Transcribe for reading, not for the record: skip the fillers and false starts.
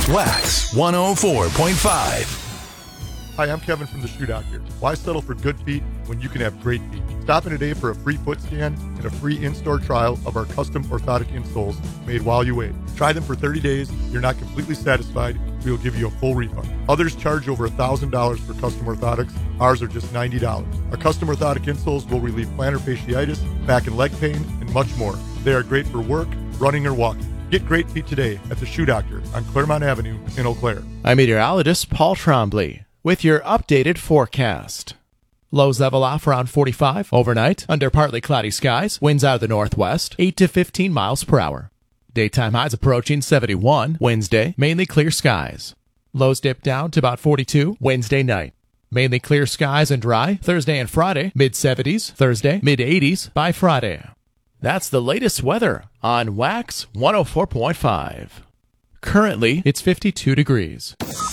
Wax 104.5. Hi, I'm Kevin from the Shoe Doctor. Why settle for good feet when you can have great feet? Stop in today for a free foot scan and a free in-store trial of our custom orthotic insoles made while you wait. Try them for 30 days. If you're not completely satisfied, we will give you a full refund. Others charge over $1,000 for custom orthotics. Ours are just $90. Our custom orthotic insoles will relieve plantar fasciitis, back and leg pain, and much more. They are great for work, running, or walking. Get great feet today at the Shoe Doctor on Claremont Avenue in Eau Claire. I'm meteorologist Paul Trombley with your updated forecast. Lows level off around 45 overnight under partly cloudy skies. Winds out of the northwest, 8 to 15 miles per hour. Daytime highs approaching 71. Wednesday, mainly clear skies. Lows dip down to about 42 Wednesday night. Mainly clear skies and dry Thursday and Friday. Mid-70s Thursday, mid-80s by Friday. That's the latest weather on Wax 104.5. Currently, it's 52 degrees.